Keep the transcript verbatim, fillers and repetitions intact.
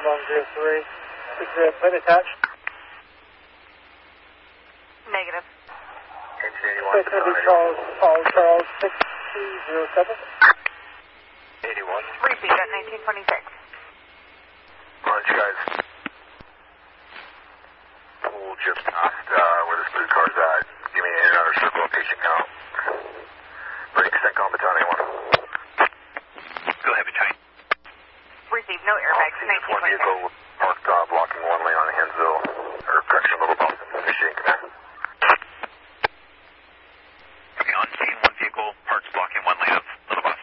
one zero three. six zero, plane attached. Negative. It's going to be Charles, Paul Charles, six two zero seven. eighty-one. Repeat at nineteen twenty-six. Launch, guys. Pool just past uh, where this blue car's at. Give me another circle location count. Break, Centcom, Baton anyone. Go ahead, Baton. Receive no airbags, nineteen twenty-six. One vehicle marked uh,